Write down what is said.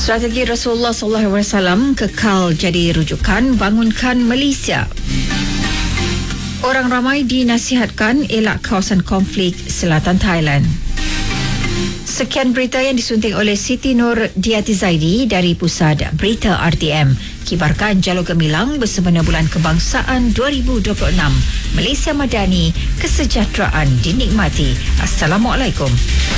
Strategi Rasulullah SAW kekal jadi rujukan bangunkan Malaysia. Orang ramai dinasihatkan elak kawasan konflik selatan Thailand. Sekian berita yang disunting oleh Siti Nur Diati Zaidi dari Pusat Berita RTM. Kibarkan Jalur Gemilang Bersemena Bulan Kebangsaan 2026. Malaysia Madani, kesejahteraan dinikmati. Assalamualaikum.